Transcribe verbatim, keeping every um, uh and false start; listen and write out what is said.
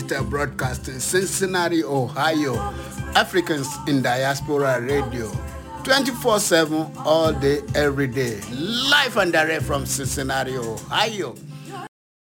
Inter Broadcasting, Cincinnati, Ohio. Africans in Diaspora Radio. twenty-four seven, all day, every day. Live and direct from Cincinnati, Ohio.